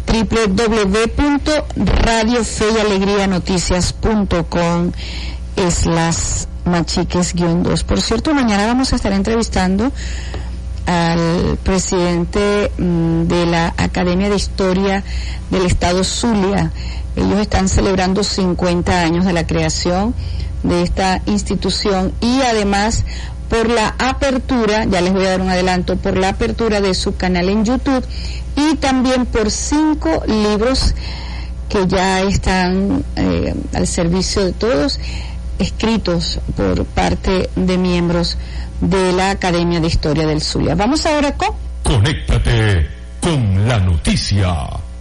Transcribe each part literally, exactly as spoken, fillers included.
doble u doble u doble u punto radio fe y alegría noticias punto com slash machiques guión dos. Por cierto, mañana vamos a estar entrevistando al presidente mmm, de la Academia de Historia del Estado Zulia. Ellos están celebrando cincuenta años de la creación de esta institución y además por la apertura, ya les voy a dar un adelanto, por la apertura de su canal en YouTube y también por cinco libros que ya están eh, al servicio de todos, escritos por parte de miembros de la Academia de Historia del Zulia. Vamos ahora con... Conéctate con la noticia.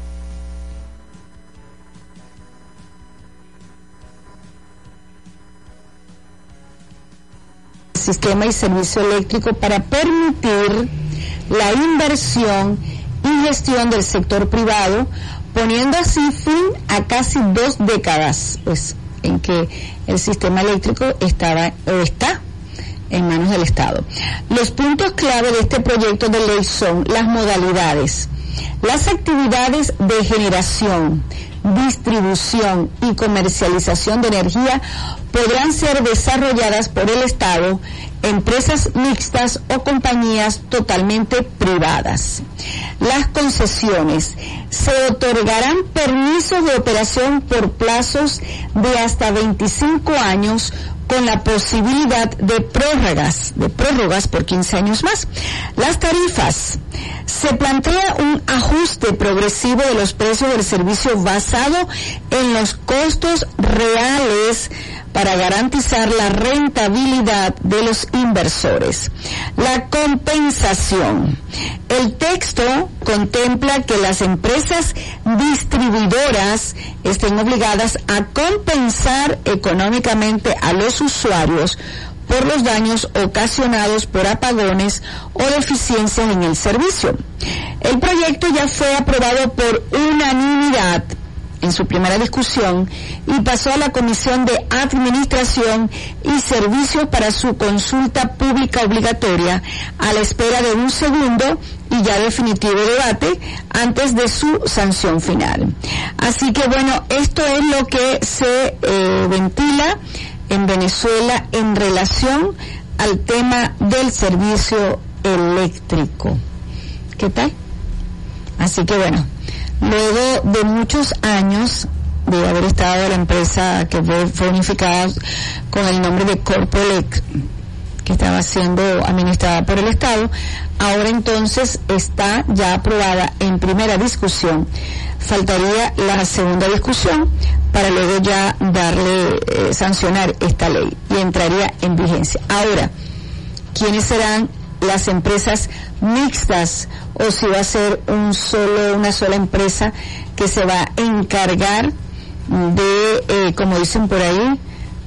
Sistema y servicio eléctrico para permitir la inversión y gestión del sector privado, poniendo así fin a casi dos décadas, pues, en que el sistema eléctrico estaba o está en manos del Estado. Los puntos clave de este proyecto de ley son las modalidades, las actividades de generación, distribución y comercialización de energía podrán ser desarrolladas por el Estado, empresas mixtas o compañías totalmente privadas. Las concesiones: se otorgarán permisos de operación por plazos de hasta veinticinco años con la posibilidad de prórrogas, de prórrogas por quince años más. Las tarifas: se plantea un ajuste progresivo de los precios del servicio basado en los costos reales para garantizar la rentabilidad de los inversores. La compensación: el texto contempla que las empresas distribuidoras estén obligadas a compensar económicamente a los usuarios por los daños ocasionados por apagones o deficiencias en el servicio. El proyecto ya fue aprobado por unanimidad en su primera discusión y pasó a la Comisión de Administración y Servicios para su consulta pública obligatoria a la espera de un segundo y ya definitivo debate antes de su sanción final. Así que bueno, esto es lo que se eh, ventila en Venezuela en relación al tema del servicio eléctrico. ¿Qué tal? Así que bueno, luego de muchos años de haber estado la empresa que fue, fue unificada con el nombre de Corpoelec, que estaba siendo administrada por el Estado, ahora entonces está ya aprobada en primera discusión. Faltaría la segunda discusión para luego ya darle, eh, sancionar esta ley y entraría en vigencia. Ahora, ¿quiénes serán las empresas mixtas o si va a ser un solo, una sola empresa que se va a encargar de, eh, como dicen por ahí,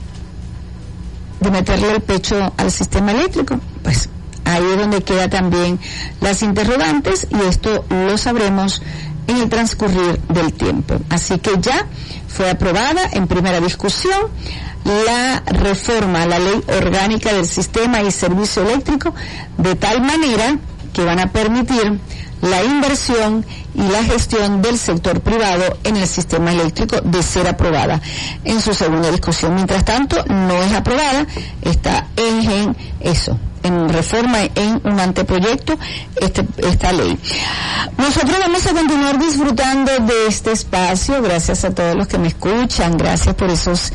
de meterle el pecho al sistema eléctrico? Pues ahí es donde queda también las interrogantes y esto lo sabremos en el transcurrir del tiempo. Así que ya fue aprobada en primera discusión la reforma a la ley orgánica del sistema y servicio eléctrico de tal manera que van a permitir la inversión y la gestión del sector privado en el sistema eléctrico de ser aprobada en su segunda discusión. Mientras tanto, no es aprobada, está en, en eso, en reforma, en un anteproyecto, este, esta ley. Nosotros vamos a continuar disfrutando de este espacio, gracias a todos los que me escuchan, gracias por esos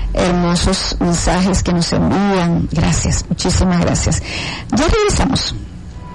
hermosos mensajes que nos envían, gracias, muchísimas gracias. Ya regresamos.